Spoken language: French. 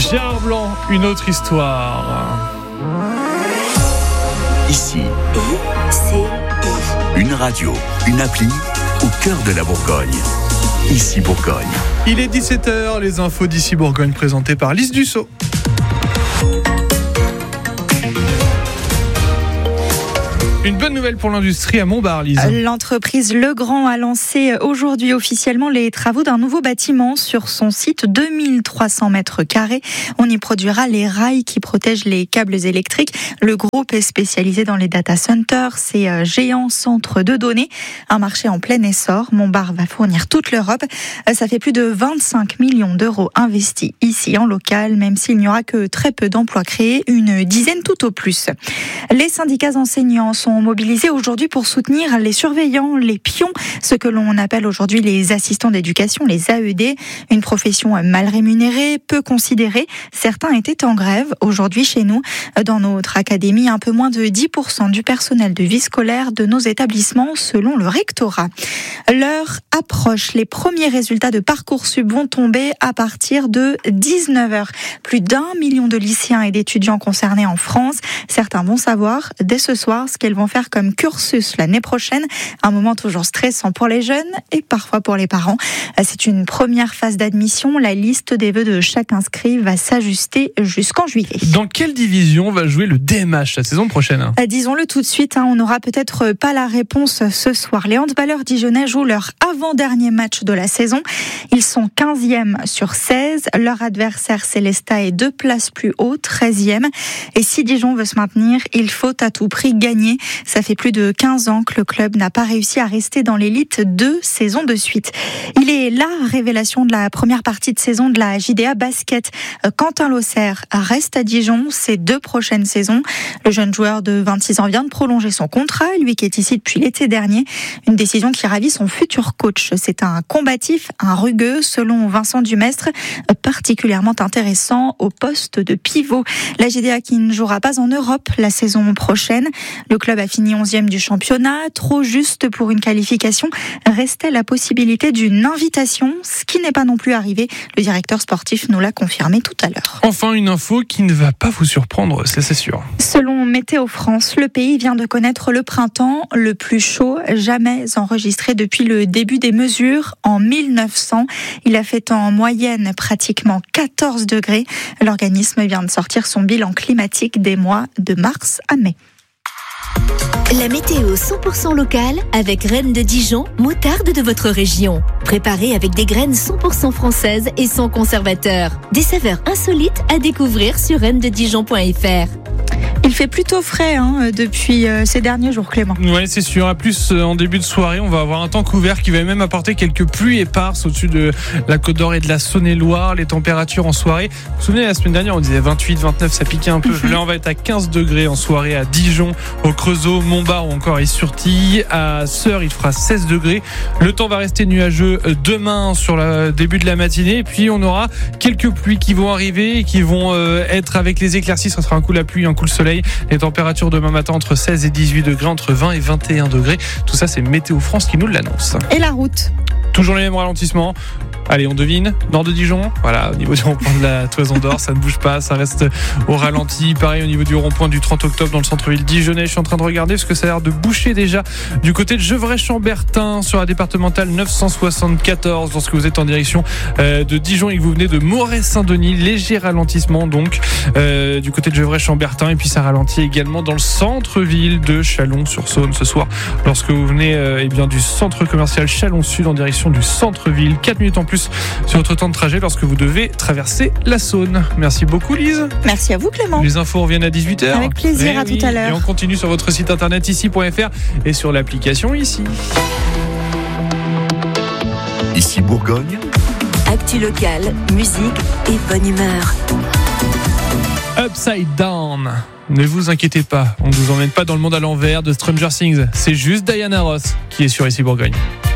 Gérard Blanc, une autre histoire. Ici, une radio, une appli au cœur de la Bourgogne. Ici Bourgogne. Il est 17h, les infos d'Ici Bourgogne présentées par Lise Dussault. Une bonne nouvelle pour l'industrie à Montbard, Lise. L'entreprise Legrand a lancé aujourd'hui officiellement les travaux d'un nouveau bâtiment sur son site, 2300 mètres carrés. On y produira les rails qui protègent les câbles électriques. Le groupe est spécialisé dans les data centers, ces géants centres de données. Un marché en plein essor. Montbard va fournir toute l'Europe. Ça fait plus de 25 millions d'euros investis ici en local, même s'il n'y aura que très peu d'emplois créés, une dizaine tout au plus. Les syndicats enseignants sont mobilisés aujourd'hui pour soutenir les surveillants, les pions, ce que l'on appelle aujourd'hui les assistants d'éducation, les AED, une profession mal rémunérée, peu considérée. Certains étaient en grève aujourd'hui chez nous. Dans notre académie, un peu moins de 10% du personnel de vie scolaire de nos établissements selon le rectorat. L'heure approche. Les premiers résultats de Parcoursup vont tomber à partir de 19h. Plus d'1 million de lycéens et d'étudiants concernés en France. Certains vont savoir dès ce soir ce qu'elles vont faire comme cursus l'année prochaine. Un moment toujours stressant pour les jeunes et parfois pour les parents. C'est une première phase d'admission. La liste des vœux de chaque inscrit va s'ajuster jusqu'en juillet. Dans quelle division va jouer le DMH la saison prochaine ? Disons-le tout de suite, on n'aura peut-être pas la réponse ce soir. Les handballeurs dijonnais jouent leur avant-dernier match de la saison. Ils sont 15e sur 16. Leur adversaire Célestat est 2 places plus haut, 13e. Et si Dijon veut se maintenir, il faut à tout prix gagner. Ça fait plus de 15 ans que le club n'a pas réussi à rester dans l'élite 2 saisons de suite. Il est la révélation de la première partie de saison de la JDA Basket. Quentin Losser reste à Dijon ces 2 prochaines saisons. Le jeune joueur de 26 ans vient de prolonger son contrat, lui qui est ici depuis l'été dernier. Une décision qui ravit son futur coach. C'est un combatif, un rugueux, selon Vincent Dumestre, particulièrement intéressant au poste de pivot. La JDA qui ne jouera pas en Europe la saison prochaine. Le club a fini 11e du championnat, trop juste pour une qualification. Restait la possibilité d'une invitation, ce qui n'est pas non plus arrivé. Le directeur sportif nous l'a confirmé tout à l'heure. Enfin, une info qui ne va pas vous surprendre, c'est sûr. Selon Météo France, le pays vient de connaître le printemps le plus chaud jamais enregistré depuis le début des mesures en 1900. Il a fait en moyenne pratiquement 14 degrés. L'organisme vient de sortir son bilan climatique des mois de mars à mai. La météo 100% locale avec Reine de Dijon, moutarde de votre région. Préparée avec des graines 100% françaises et sans conservateur. Des saveurs insolites à découvrir sur reinededijon.fr. Il fait plutôt frais depuis ces derniers jours, Clément. Ouais, c'est sûr. À plus, en début de soirée, on va avoir un temps couvert qui va même apporter quelques pluies éparses au-dessus de la Côte d'Or et de la Saône-et-Loire. Les températures en soirée, vous vous souvenez, la semaine dernière, on disait 28, 29, ça piquait un peu. Là, on va être à 15 degrés en soirée à Dijon, au Creusot, Montbard ou encore à Is-sur-Tille. À Sœurs, il fera 16 degrés. Le temps va rester nuageux demain sur le début de la matinée. Et puis, on aura quelques pluies qui vont arriver et qui vont être avec les éclaircies. Ça sera un coup la pluie, un coup le soleil. Les températures demain matin entre 16 et 18 degrés, entre 20 et 21 degrés. Tout ça, c'est Météo France qui nous l'annonce. Et la route ? Toujours les mêmes ralentissements. Allez, on devine, nord de Dijon. Voilà, au niveau du rond-point de la Toison d'Or, ça ne bouge pas, ça reste au ralenti. Pareil au niveau du rond-point du 30 octobre dans le centre-ville dijonnais. Je suis en train de regarder parce que ça a l'air de boucher déjà du côté de Gevrey-Chambertin sur la départementale 974. Lorsque vous êtes en direction de Dijon et que vous venez de Moret-Saint-Denis, léger ralentissement donc du côté de Gevrey-Chambertin. Et puis ça ralentit également dans le centre-ville de Chalon-sur-Saône ce soir. Lorsque vous venez du centre commercial Chalon-Sud en direction du centre-ville. 4 minutes en plus sur votre temps de trajet lorsque vous devez traverser la Saône. Merci beaucoup Lise. Merci à vous Clément. Les infos reviennent à 18h. Avec plaisir, à tout à l'heure. Et on continue sur votre site internet ici.fr et sur l'application Ici. Ici Bourgogne. Actu locale, musique et bonne humeur. Upside Down. Ne vous inquiétez pas, on ne vous emmène pas dans le monde à l'envers de Stranger Things. C'est juste Diana Ross qui est sur Ici Bourgogne.